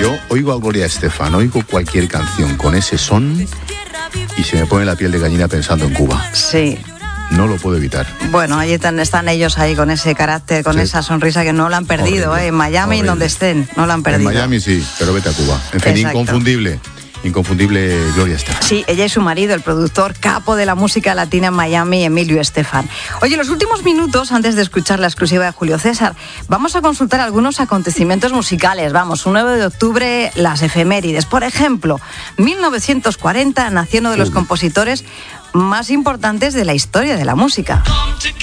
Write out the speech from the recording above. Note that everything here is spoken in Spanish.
Yo oigo a Gloria Estefan, oigo cualquier canción con ese son y se me pone la piel de gallina pensando en Cuba. Sí. No lo puedo evitar. Bueno, ahí están ellos ahí con ese carácter, con esa sonrisa que no la han perdido, horrible, en Miami, horrible. Donde estén, no la han perdido. En Miami sí, pero vete a Cuba. En fin, Exacto. Inconfundible Gloria Estefan. Sí, ella y su marido, el productor capo de la música latina en Miami, Emilio Estefan. Oye, los últimos minutos, antes de escuchar la exclusiva de Julio César, vamos a consultar algunos acontecimientos musicales. Vamos, un 9 de octubre, las efemérides. Por ejemplo, 1940 nació uno de los compositores más importantes de la historia de la música.